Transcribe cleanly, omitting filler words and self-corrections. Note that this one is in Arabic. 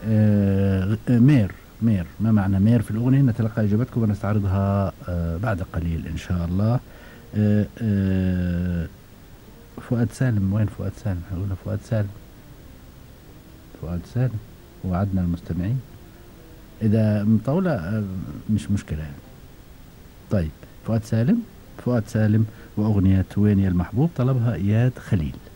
مير. مير، ما معنى مير في الأغنية؟ نتلقى إجابتكم ونستعرضها بعد قليل إن شاء الله. آه، آه، فؤاد سالم، وين فؤاد سالم؟ هقول فؤاد سالم. فؤاد سالم، وعدنا المستمعين. إذا مطولة مش مشكلة يعني. طيب، فؤاد سالم. فؤاد سالم وأغنية وين يا المحبوب طلبها إياد خليل.